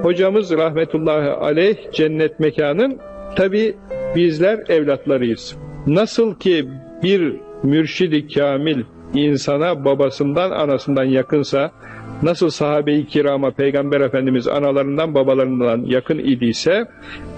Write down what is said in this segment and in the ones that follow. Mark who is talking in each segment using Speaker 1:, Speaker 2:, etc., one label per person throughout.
Speaker 1: hocamız rahmetullahi aleyh cennet mekanın, tabi bizler evlatlarıyız. Nasıl ki bir mürşid-i kamil insana babasından anasından yakınsa, nasıl sahabe-i kirama Peygamber Efendimiz analarından babalarından yakın idiyse,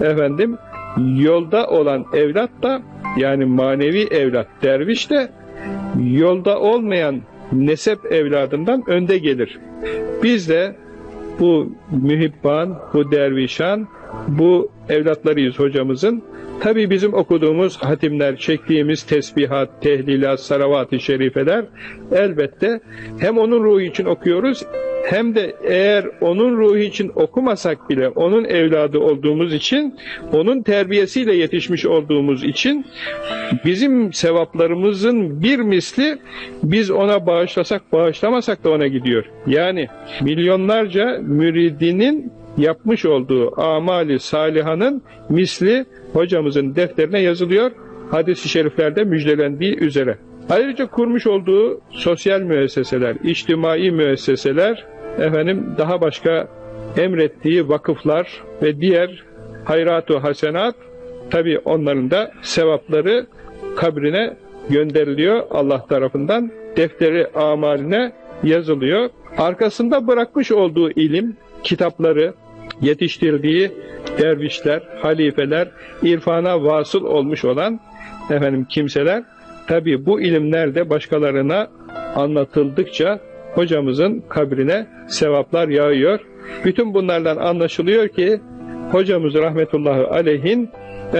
Speaker 1: yolda olan evlat da, yani manevi evlat derviş de, yolda olmayan nesep evladından önde gelir. Biz de bu mühibban, bu dervişan, bu evlatlarıyız hocamızın. Tabi bizim okuduğumuz hatimler, çektiğimiz tesbihat, tehlilat, salavat-ı şerifeler elbette hem onun ruhu için okuyoruz, hem de eğer onun ruhu için okumasak bile onun evladı olduğumuz için, onun terbiyesiyle yetişmiş olduğumuz için bizim sevaplarımızın bir misli biz ona bağışlasak bağışlamasak da ona gidiyor. Yani milyonlarca müridinin yapmış olduğu amali salihanın misli hocamızın defterine yazılıyor, hadis-i şeriflerde müjdelendiği üzere. Ayrıca kurmuş olduğu sosyal müesseseler, içtimai müesseseler, daha başka emrettiği vakıflar ve diğer hayrat-ı hasenat, tabi onların da sevapları kabrine gönderiliyor Allah tarafından, defteri amaline yazılıyor. Arkasında bırakmış olduğu ilim, kitapları, yetiştirdiği dervişler, halifeler, irfana vasıl olmuş olan kimseler, tabi bu ilimler de başkalarına anlatıldıkça hocamızın kabrine sevaplar yağıyor. Bütün bunlardan anlaşılıyor ki hocamız rahmetullahi aleyhin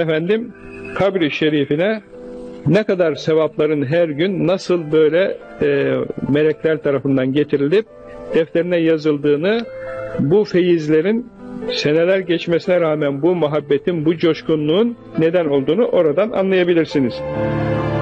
Speaker 1: kabri şerifine ne kadar sevapların her gün nasıl böyle melekler tarafından getirilip defterine yazıldığını, bu feyizlerin seneler geçmesine rağmen bu muhabbetin, bu coşkunluğun neden olduğunu oradan anlayabilirsiniz.